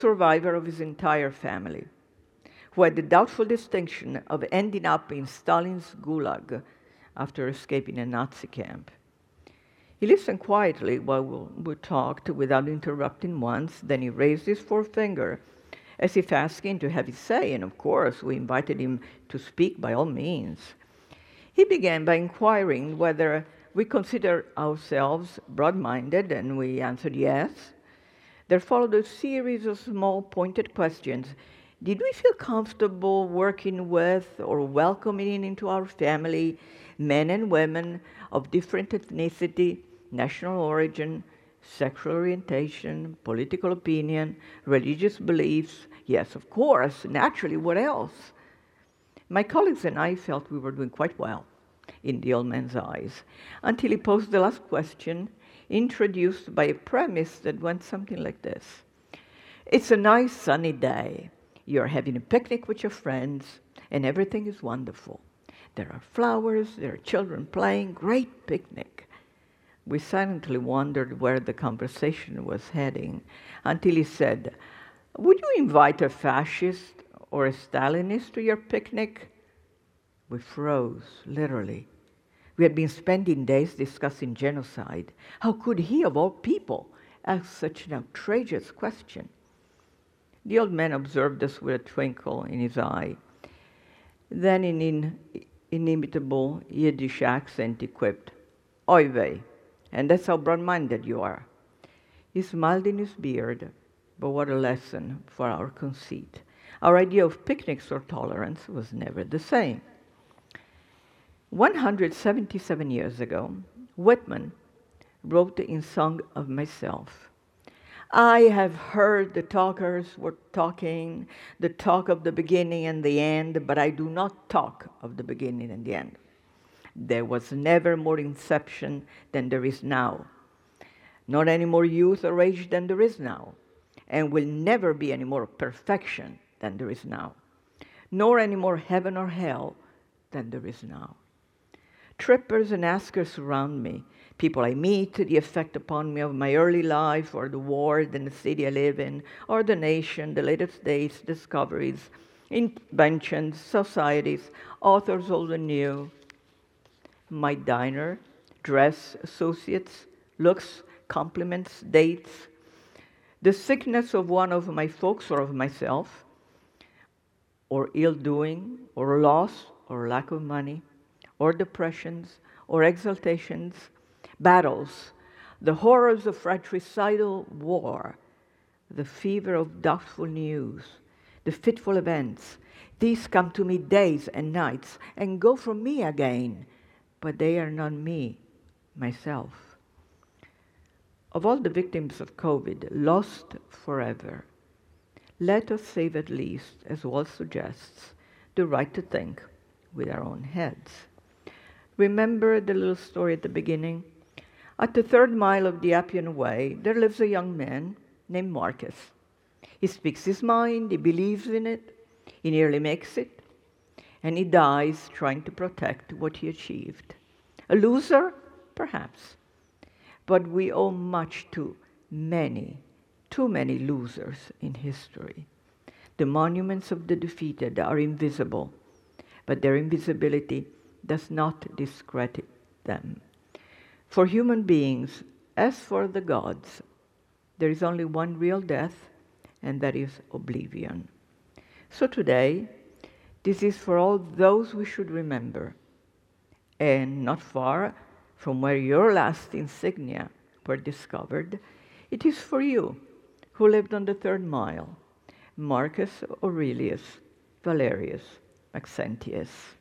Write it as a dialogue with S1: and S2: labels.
S1: survivor of his entire family, who had the doubtful distinction of ending up in Stalin's gulag after escaping a Nazi camp. He listened quietly while we talked without interrupting once, then he raised his forefinger as if asking to have his say, and of course we invited him to speak by all means. He began by inquiring whether we consider ourselves broad-minded, and we answered yes. There followed a series of small pointed questions. Did we feel comfortable working with or welcoming into our family men and women of different ethnicity, national origin, sexual orientation, political opinion, religious beliefs? Yes, of course, naturally, what else? My colleagues and I felt we were doing quite well in the old man's eyes, until he posed the last question, introduced by a premise that went something like this. It's a nice sunny day. You're having a picnic with your friends, and everything is wonderful. There are flowers, there are children playing, great picnic. We silently wondered where the conversation was heading, until he said, would you invite a fascist or a Stalinist to your picnic? We froze, literally. We had been spending days discussing genocide. How could he, of all people, ask such an outrageous question? The old man observed us with a twinkle in his eye. Then in inimitable Yiddish accent he quipped, Oy vey, and that's how broad-minded you are. He smiled in his beard, but what a lesson for our conceit. Our idea of picnics or tolerance was never the same. 177 years ago, Whitman wrote in Song of Myself, I have heard the talkers were talking, the talk of the beginning and the end, but I do not talk of the beginning and the end. There was never more inception than there is now, not any more youth or age than there is now, and will never be any more perfection than there is now, nor any more heaven or hell than there is now. Trippers and askers surround me, people I meet, the effect upon me of my early life, or the ward and the city I live in, or the nation, the latest dates, discoveries, inventions, societies, authors old and new, my diner, dress, associates, looks, compliments, dates, the sickness of one of my folks or of myself, or ill-doing, or loss, or lack of money, or depressions, or exaltations, battles, the horrors of fratricidal war, the fever of doubtful news, the fitful events. These come to me days and nights and go from me again, but they are not me, myself. Of all the victims of COVID, lost forever, let us save at least, as Walt suggests, the right to think with our own heads. Remember the little story at the beginning? At the 3rd mile of the Appian Way, there lives a young man named Marcus. He speaks his mind, he believes in it, he nearly makes it, and he dies trying to protect what he achieved. A loser? Perhaps. But we owe much to too many losers in history. The monuments of the defeated are invisible, but their invisibility does not discredit them. For human beings, as for the gods, there is only one real death, and that is oblivion. So today, this is for all those we should remember, and not far from where your last insignia were discovered, it is for you who lived on the 3rd mile, Marcus Aurelius Valerius Maxentius.